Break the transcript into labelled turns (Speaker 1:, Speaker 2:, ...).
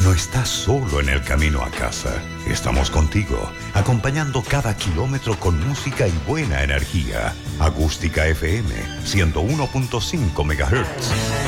Speaker 1: No estás solo en el camino a casa. Estamos contigo, acompañando cada kilómetro con música y buena energía. Acústica FM 101.5 MHz.